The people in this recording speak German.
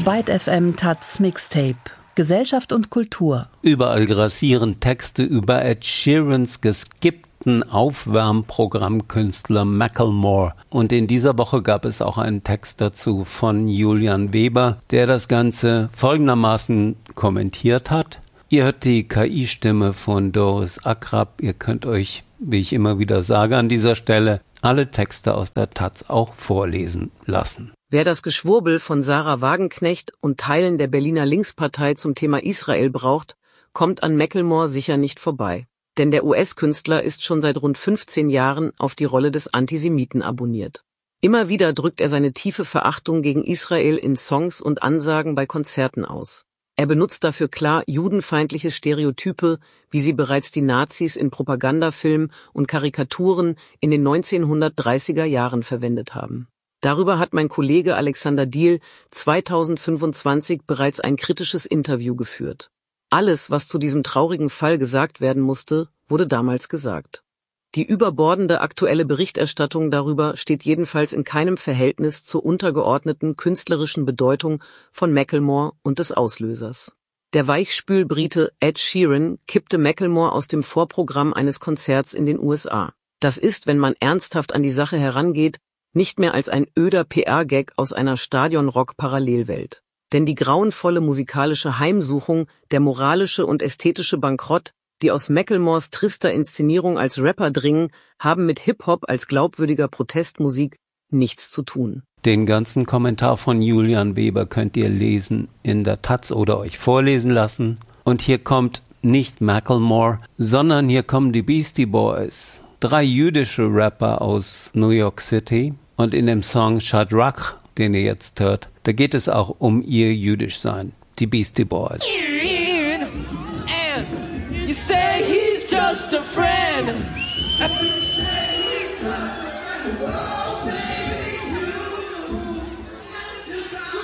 Byte FM Taz Mixtape. Gesellschaft und Kultur. Überall grassieren Texte über Ed Sheerans geskippten Aufwärmprogrammkünstler Macklemore. Und in dieser Woche gab es auch einen Text dazu von Julian Weber, der das Ganze folgendermaßen kommentiert hat. Ihr hört die KI-Stimme von Doris Akrab. Ihr könnt euch, wie ich immer wieder sage an dieser Stelle, alle Texte aus der Taz auch vorlesen lassen. Wer das Geschwurbel von Sarah Wagenknecht und Teilen der Berliner Linkspartei zum Thema Israel braucht, kommt an Macklemore sicher nicht vorbei. Denn der US-Künstler ist schon seit rund 15 Jahren auf die Rolle des Antisemiten abonniert. Immer wieder drückt er seine tiefe Verachtung gegen Israel in Songs und Ansagen bei Konzerten aus. Er benutzt dafür klar judenfeindliche Stereotype, wie sie bereits die Nazis in Propagandafilmen und Karikaturen in den 1930er Jahren verwendet haben. Darüber hat mein Kollege Alexander Diehl 2025 bereits ein kritisches Interview geführt. Alles, was zu diesem traurigen Fall gesagt werden musste, wurde damals gesagt. Die überbordende aktuelle Berichterstattung darüber steht jedenfalls in keinem Verhältnis zur untergeordneten künstlerischen Bedeutung von Macklemore und des Auslösers. Der Weichspül-Brite Ed Sheeran kippte Macklemore aus dem Vorprogramm eines Konzerts in den USA. Das ist, wenn man ernsthaft an die Sache herangeht, nicht mehr als ein öder PR-Gag aus einer Stadion-Rock-Parallelwelt. Denn die grauenvolle musikalische Heimsuchung, der moralische und ästhetische Bankrott, die aus Macklemores trister Inszenierung als Rapper dringen, haben mit Hip-Hop als glaubwürdiger Protestmusik nichts zu tun. Den ganzen Kommentar von Julian Weber könnt ihr lesen in der Taz oder euch vorlesen lassen. Und hier kommt nicht Macklemore, sondern hier kommen die Beastie Boys. 3 jüdische Rapper aus New York City. Und in dem Song Shadrach, den ihr jetzt hört, da geht es auch um ihr Jüdischsein. Die Beastie Boys. And you say he's just a friend.